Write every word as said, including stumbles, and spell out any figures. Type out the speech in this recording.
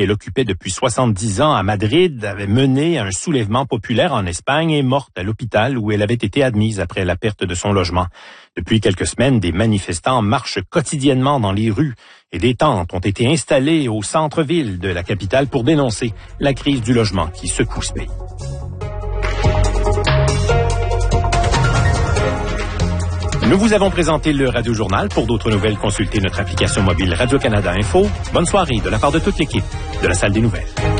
qu'elle occupait depuis soixante-dix ans à Madrid avait mené à un soulèvement populaire en Espagne et est morte à l'hôpital où elle avait été admise après la perte de son logement. Depuis quelques semaines, des manifestants marchent quotidiennement dans les rues et des tentes ont été installées au centre-ville de la capitale pour dénoncer la crise du logement qui secoue ce pays. Nous vous avons présenté le Radio Journal. Pour d'autres nouvelles, consultez notre application mobile Radio-Canada Info. Bonne soirée de la part de toute l'équipe de la Salle des Nouvelles.